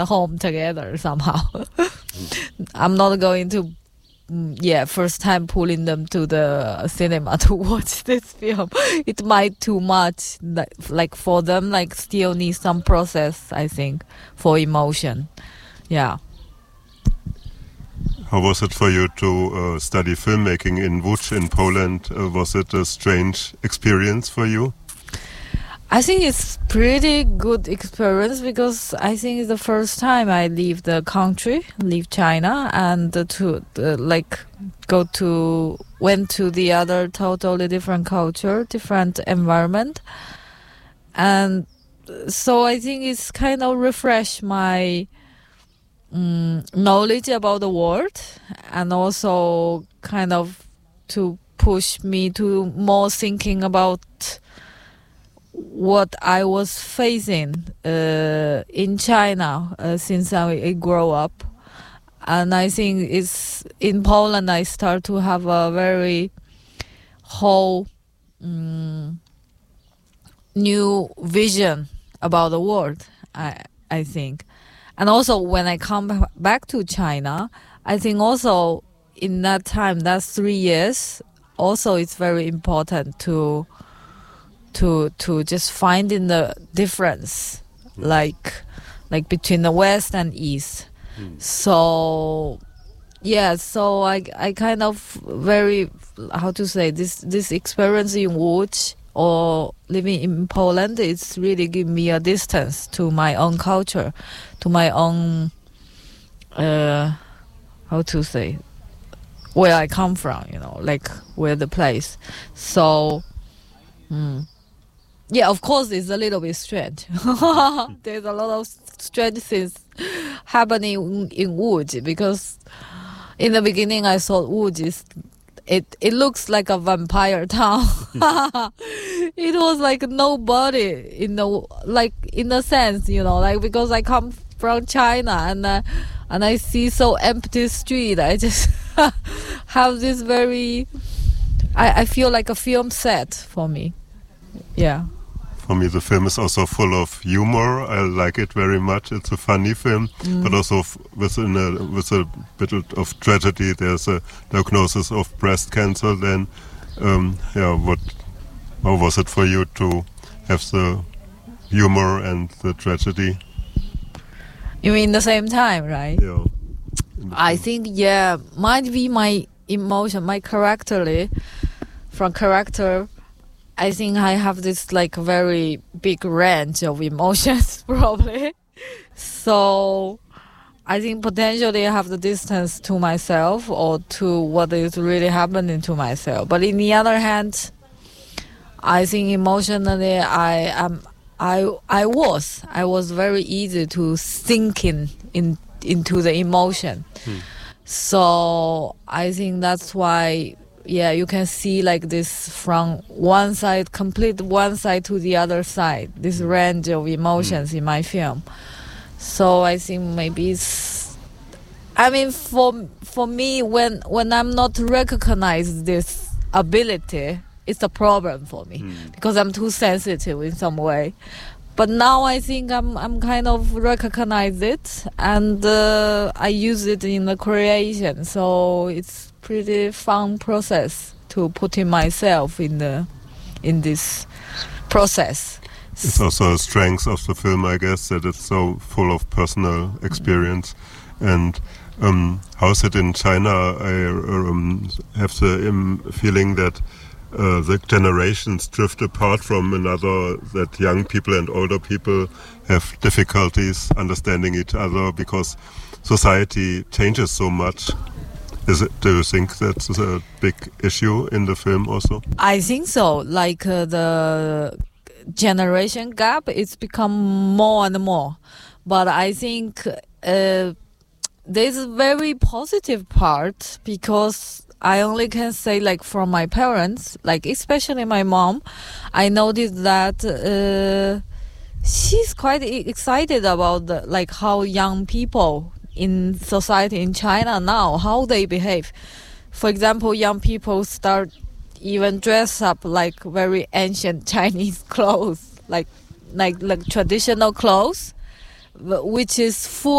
home together somehow. I'm not going to, first time pulling them to the cinema to watch this film. It might too much, like for them, like still need some process, I think, for emotion. Yeah. How was it for you to study filmmaking in Łódź in Poland? Was it a strange experience for you? I think it's pretty good experience because I think it's the first time I leave the country, leave China, and went to the other totally different culture, different environment, and so I think it's kind of refresh my knowledge about the world, and also kind of to push me to more thinking about what I was facing in China since I grew up. And I think it's in Poland I start to have a very whole new vision about the world, I think. And also when I come back to China, I think also in that time, that's 3 years, also it's very important to just finding the difference, like between the West and East. So I kind of very, how to say, this experience in Łódź or living in Poland, it's really given me a distance to my own culture, to my own, how to say, where I come from, like where the place. So, yeah, of course, it's a little bit strange. There's a lot of strange things happening in Łódź because in the beginning I thought Łódź it looks like a vampire town. It was like nobody in a sense, like because I come from China and I see so empty street. I just have this very, I feel like a film set for me. Yeah. For me, the film is also full of humor. I like it very much. It's a funny film, but also with a bit of tragedy. There's a diagnosis of breast cancer. Then, how was it for you to have the humor and the tragedy? You mean the same time, right? Yeah. I think, might be my emotion, my character. I think I have this like very big range of emotions probably. So I think potentially I have the distance to myself or to what is really happening to myself. But in the other hand, I think emotionally I was very easy to sink into the emotion. So I think that's why you can see like this from one side, complete one side to the other side, this range of emotions in my film. So I think maybe for me, when I'm not recognize this ability, it's a problem for me because I'm too sensitive in some way. But now I think I'm kind of recognize it and I use it in the creation. So it's pretty fun process to putting myself in this process. It's also a strength of the film, I guess, that it's so full of personal experience. And how's it in China? I have the feeling that the generations drift apart from another, that young people and older people have difficulties understanding each other because society changes so much. Do you think that's a big issue in the film also? I think so. Like the generation gap, it's become more and more. But I think there's a very positive part because I only can say like from my parents, like especially my mom, I noticed that she's quite excited about like how young people in society in China now, how they behave. For example, young people start even dress up like very ancient Chinese clothes, like traditional clothes, which is full